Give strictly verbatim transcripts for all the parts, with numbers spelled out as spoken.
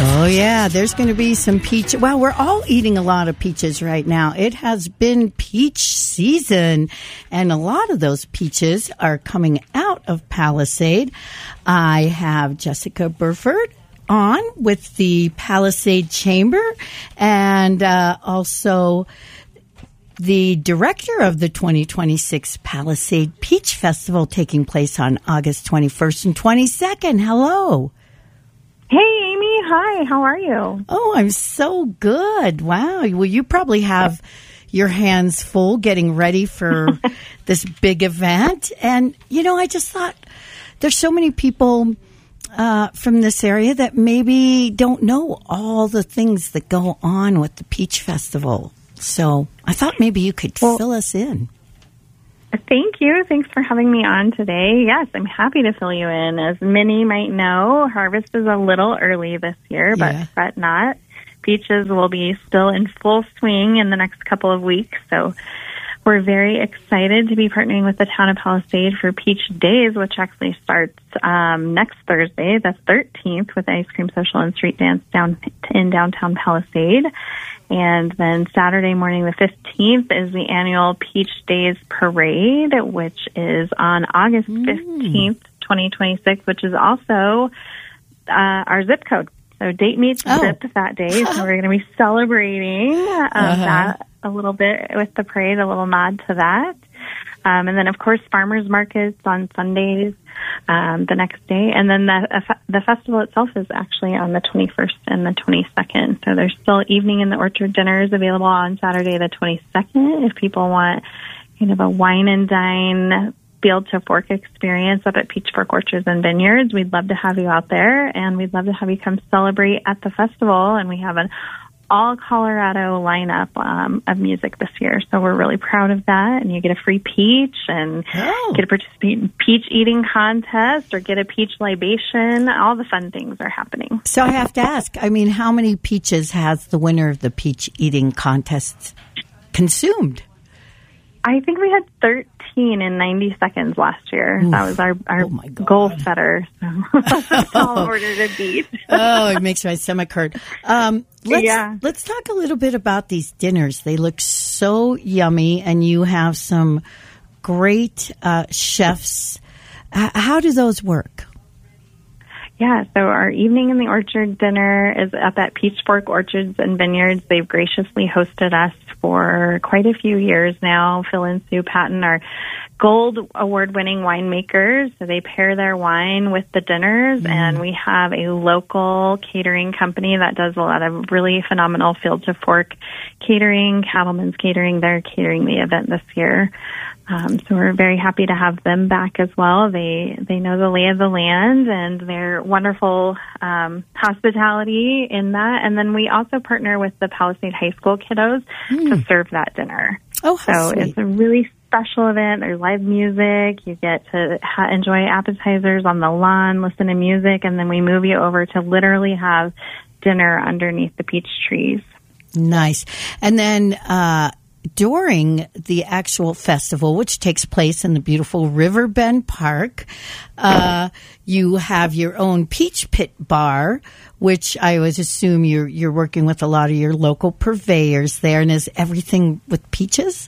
Oh, yeah. There's going to be some peach. Well, we're all eating a lot of peaches right now. It has been peach season, and a lot of those peaches are coming out of Palisade. I have Jessica Burford on with the Palisade Chamber, and uh, also the director of the twenty twenty-six Palisade Peach Festival, taking place on August twenty-first and twenty-second. Hello. Hey, Amy. Hi. How are you? Oh, I'm so good. Wow. Well, you probably have your hands full getting ready for this big event. And, you know, I just thought there's so many people uh, from this area that maybe don't know all the things that go on with the Peach Festival. So I thought maybe you could well, fill us in. Thank you. Thanks for having me on today. Yes, I'm happy to fill you in. As many might know, harvest is a little early this year, but Yeah. fret not. Peaches will be still in full swing in the next couple of weeks. So we're very excited to be partnering with the town of Palisade for Peach Days, which actually starts um, next Thursday, the thirteenth, with the Ice Cream Social and Street Dance down in downtown Palisade. And then Saturday morning, the fifteenth, is the annual Peach Days Parade, which is on August fifteenth, twenty twenty-six, which is also uh, our zip code. So date meets Oh. zip that day. So we're going to be celebrating um, Uh-huh. that a little bit with the parade, a little nod to that. Um, and then, of course, farmers markets on Sundays um, the next day. And then the uh, the festival itself is actually on the twenty-first and the twenty-second. So there's still evening in the orchard dinners available on Saturday the twenty-second if people want kind of a wine and dine field to fork experience up at Peach Fork Orchards and Vineyards. We'd love to have you out there, and we'd love to have you come celebrate at the festival. And we have an all Colorado lineup um, of music this year. So we're really proud of that. And you get a free peach and Oh. get to participate in peach eating contest or get a peach libation. All the fun things are happening. So I have to ask, I mean, how many peaches has the winner of the peach eating contest consumed? I think we had thirteen in ninety seconds last year. Oof. That was our, our Oh, my God. goal setter. So that's a tall order to beat. Oh, it makes my stomach hurt. Um, let's, Yeah. let's talk a little bit about these dinners. They look so yummy, and you have some great uh, chefs. H- how do those work? Yeah, so our Evening in the Orchard dinner is up at Peach Fork Orchards and Vineyards. They've graciously hosted us for quite a few years now. Phil and Sue Patton are gold award-winning winemakers. So they pair their wine with the dinners, mm. and we have a local catering company that does a lot of really phenomenal field to fork catering, Cattleman's Catering. They're catering the event this year. Um, so we're very happy to have them back as well. They they know the lay of the land, and their wonderful um, hospitality in that. And then we also partner with the Palisade High School kiddos mm. to serve that dinner. Oh, how so sweet. It's a really special event. There's live music. You get to ha- enjoy appetizers on the lawn, listen to music, and then we move you over to literally have dinner underneath the peach trees. Nice. And then uh, during the actual festival, which takes place in the beautiful Riverbend Park, uh, you have your own Peach Pit Bar, which I always assume you're you're working with a lot of your local purveyors there. And is everything with peaches?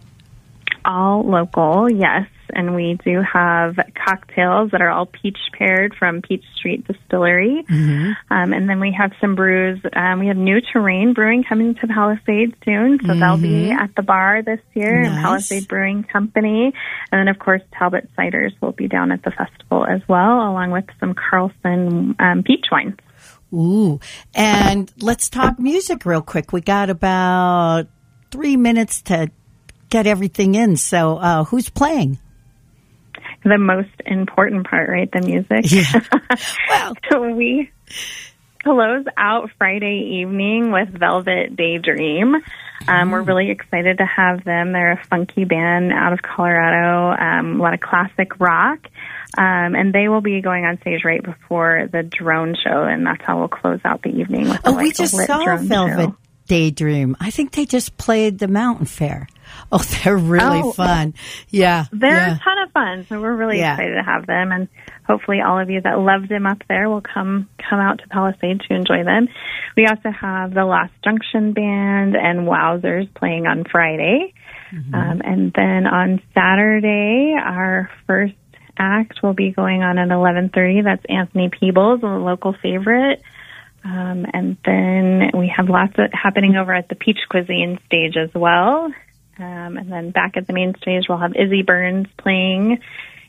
All local, yes. And we do have cocktails that are all peach paired from Peach Street Distillery. Mm-hmm. Um, and then we have some brews. Um, we have New Terrain Brewing coming to Palisade soon. So mm-hmm. they'll be at the bar this year Nice. in Palisade Brewing Company. And then, of course, Talbot Ciders will be down at the festival as well, along with some Carlson um, peach wines. Ooh. And let's talk music real quick. We got about three minutes to get everything in. So uh, who's playing? The most important part, right? The music. Yeah. Well, so we close out Friday evening with Velvet Daydream. Um, mm. We're really excited to have them. They're a funky band out of Colorado, um, a lot of classic rock. Um, and they will be going on stage right before the drone show, and that's how we'll close out the evening with oh, like, we just a lit saw drone Velvet show. Daydream. I think they just played the Mountain Fair. Oh, they're really oh, fun. Yeah. They're yeah. a ton of fun, so we're really Yeah. excited to have them. And hopefully all of you that love them up there will come come out to Palisade to enjoy them. We also have the Lost Junction Band and Wowzers playing on Friday. Mm-hmm. Um, and then on Saturday, our first act will be going on at eleven thirty. That's Anthony Peebles, a local favorite. Um, and then we have lots of happening over at the Peach Cuisine stage as well. Um, and then back at the main stage, we'll have Izzy Burns playing.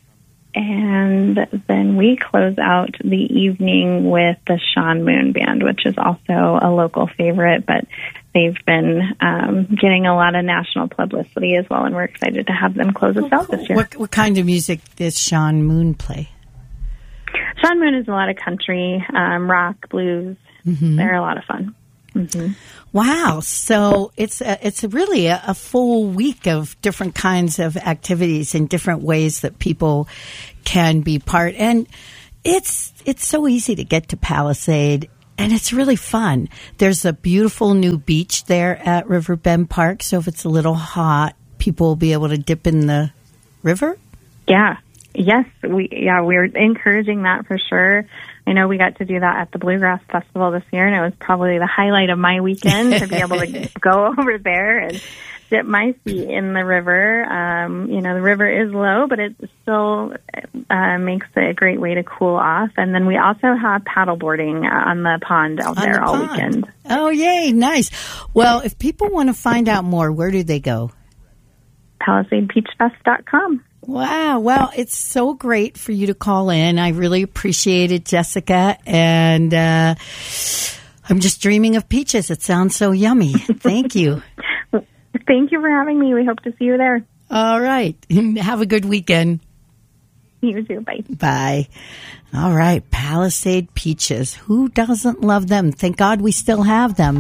And then we close out the evening with the Sean Moon Band, which is also a local favorite, but they've been um, getting a lot of national publicity as well, and we're excited to have them close us out this year. What, what kind of music does Sean Moon play? Sean Moon is a lot of country, um, rock, blues. Mm-hmm. They're a lot of fun. Mm-hmm. Wow. So it's a, it's a really a, a full week of different kinds of activities and different ways that people can be part. And it's it's so easy to get to Palisade, and it's really fun. There's a beautiful new beach there at Riverbend Park. So if it's a little hot, people will be able to dip in the river. Yeah. Yes. We yeah we're encouraging that for sure. I know we got to do that at the Bluegrass Festival this year, and it was probably the highlight of my weekend to be able to go over there and dip my feet in the river. Um, you know, the river is low, but it still uh, makes it a great way to cool off. And then we also have paddleboarding on the pond out on there the all pond. weekend. Oh, yay. Nice. Well, if people want to find out more, where do they go? Palisade Peach Fest dot com. Wow. Well, it's so great for you to call in. I really appreciate it, Jessica. And uh, I'm just dreaming of peaches. It sounds so yummy. Thank you. Thank you for having me. We hope to see you there. All right. Have a good weekend. You too. Bye. Bye. All right. Palisade peaches. Who doesn't love them? Thank God we still have them.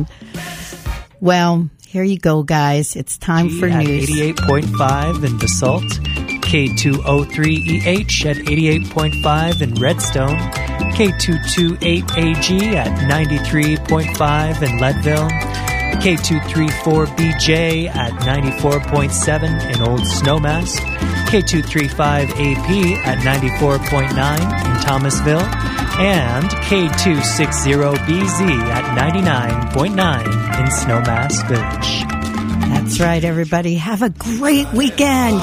Well, here you go, guys. It's time G for at news. eighty-eight point five in Basalt, K two oh three E H at eighty-eight point five in Redstone, K two twenty-eight A G at ninety-three point five in Leadville, K two thirty-four B J at ninety-four point seven in Old Snowmass, K two thirty-five A P at ninety-four point nine in Thomasville, and K two sixty B Z at ninety-nine point nine in Snowmass Village. That's right, everybody. Have a great weekend.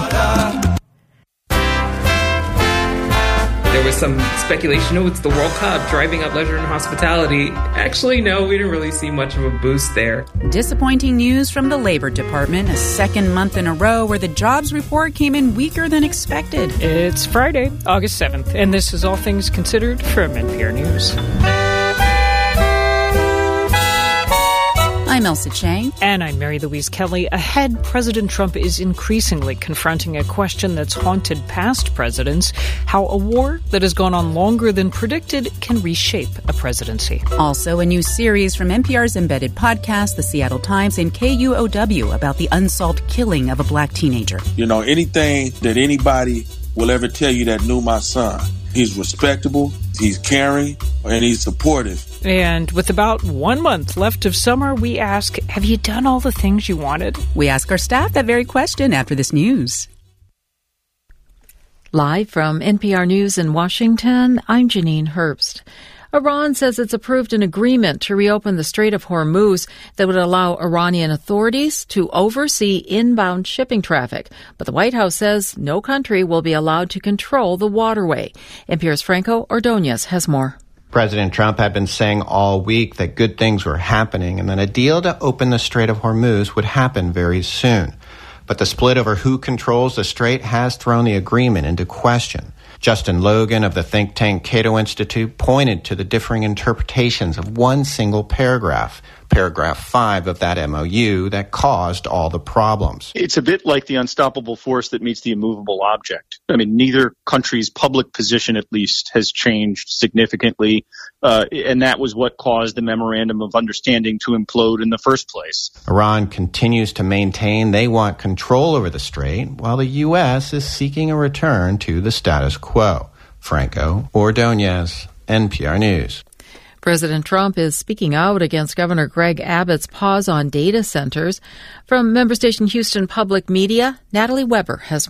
There was some speculation, oh, it's the World Cup driving up leisure and hospitality. Actually, no, we didn't really see much of a boost there. Disappointing news from the Labor Department, a second month in a row where the jobs report came in weaker than expected. It's Friday, August seventh, and this is All Things Considered from N P R News. I'm Elsa Chang. And I'm Mary Louise Kelly. Ahead, President Trump is increasingly confronting a question that's haunted past presidents: how a war that has gone on longer than predicted can reshape a presidency. Also, a new series from N P R's embedded podcast, The Seattle Times, and K U O W about the unsolved killing of a black teenager. You know, anything that anybody will ever tell you that knew my son, he's respectable, he's caring, and he's supportive. And with about one month left of summer, we ask, have you done all the things you wanted? We ask our staff that very question after this news. Live from N P R News in Washington, I'm Janine Herbst. Iran says it's approved an agreement to reopen the Strait of Hormuz that would allow Iranian authorities to oversee inbound shipping traffic. But the White House says no country will be allowed to control the waterway. N P R's Franco Ordonez has more. President Trump had been saying all week that good things were happening and that a deal to open the Strait of Hormuz would happen very soon. But the split over who controls the strait has thrown the agreement into question. Justin Logan of the think tank Cato Institute pointed to the differing interpretations of one single paragraph, paragraph five of that M O U that caused all the problems. It's a bit like the unstoppable force that meets the immovable object. I mean, neither country's public position, at least, has changed significantly, uh, and that was what caused the memorandum of understanding to implode in the first place. Iran continues to maintain they want control over the strait, while the U S is seeking a return to the status quo. Franco Ordonez, N P R News. President Trump is speaking out against Governor Greg Abbott's pause on data centers. From member station Houston Public Media, Natalie Weber has more.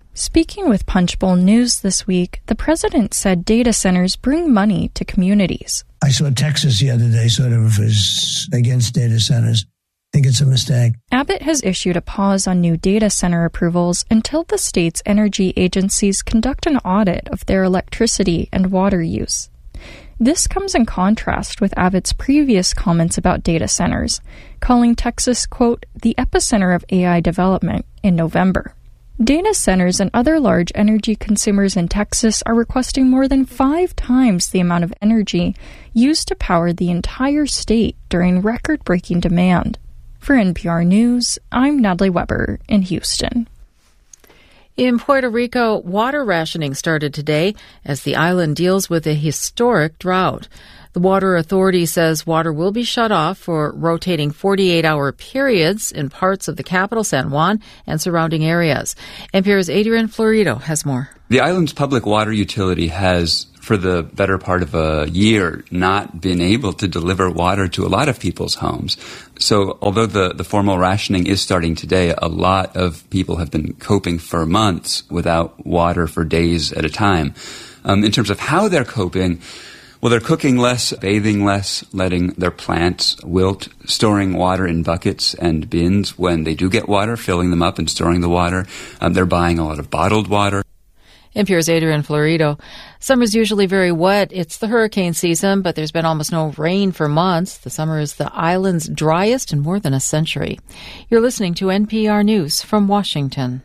Speaking with Punchbowl News this week, the president said data centers bring money to communities. I saw Texas the other day sort of is against data centers. I think it's a mistake. Abbott has issued a pause on new data center approvals until the state's energy agencies conduct an audit of their electricity and water use. This comes in contrast with Abbott's previous comments about data centers, calling Texas, quote, the epicenter of A I development in November. Data centers and other large energy consumers in Texas are requesting more than five times the amount of energy used to power the entire state during record-breaking demand. For N P R News, I'm Natalie Weber in Houston. In Puerto Rico, water rationing started today as the island deals with a historic drought. The Water Authority says water will be shut off for rotating forty-eight hour periods in parts of the capital, San Juan, and surrounding areas. N P R's Adrian Florido has more. The island's public water utility has, for the better part of a year, not been able to deliver water to a lot of people's homes. So although the, the formal rationing is starting today, a lot of people have been coping for months without water for days at a time. Um, in terms of how they're coping, well, they're cooking less, bathing less, letting their plants wilt, storing water in buckets and bins when they do get water, filling them up and storing the water. Um, they're buying a lot of bottled water. N P R's Adrian Florido. Summer's usually very wet. It's the hurricane season, but there's been almost no rain for months. The summer is the island's driest in more than a century. You're listening to N P R News from Washington.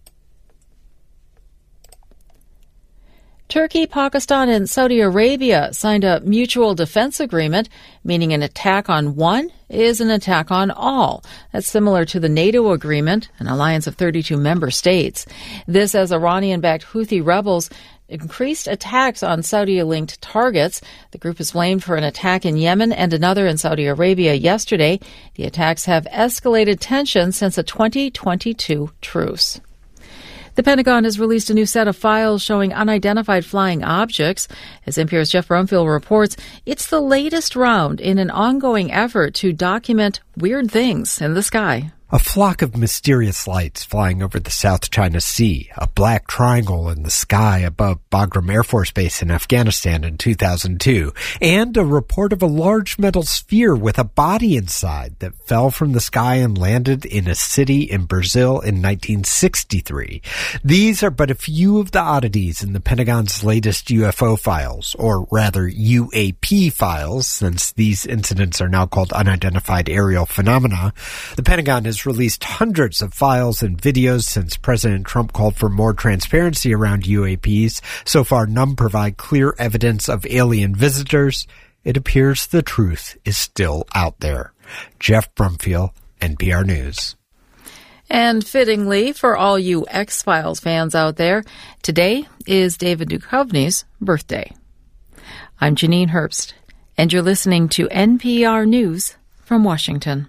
Turkey, Pakistan, and Saudi Arabia signed a mutual defense agreement, meaning an attack on one is an attack on all. That's similar to the NATO agreement, an alliance of thirty-two member states. This as Iranian-backed Houthi rebels increased attacks on Saudi-linked targets. The group is blamed for an attack in Yemen and another in Saudi Arabia yesterday. The attacks have escalated tensions since a twenty twenty-two truce. The Pentagon has released a new set of files showing unidentified flying objects. As N P R's Jeff Brumfield reports, it's the latest round in an ongoing effort to document weird things in the sky. A flock of mysterious lights flying over the South China Sea, a black triangle in the sky above Bagram Air Force Base in Afghanistan in two thousand two, and a report of a large metal sphere with a body inside that fell from the sky and landed in a city in Brazil in nineteen sixty-three. These are but a few of the oddities in the Pentagon's latest U F O files, or rather U A P files, since these incidents are now called unidentified aerial phenomena. The Pentagon has released hundreds of files and videos since President Trump called for more transparency around U A Ps. So far, none provide clear evidence of alien visitors. It appears the truth is still out there. Jeff Brumfield, N P R News. And fittingly, for all you X-Files fans out there, today is David Duchovny's birthday. I'm Janine Herbst, and you're listening to N P R News from Washington.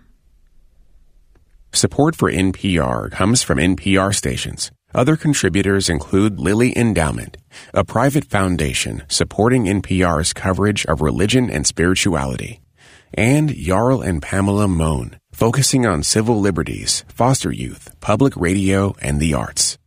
Support for N P R comes from N P R stations. Other contributors include Lilly Endowment, a private foundation supporting N P R's coverage of religion and spirituality, and Jarl and Pamela Mohn, focusing on civil liberties, foster youth, public radio, and the arts.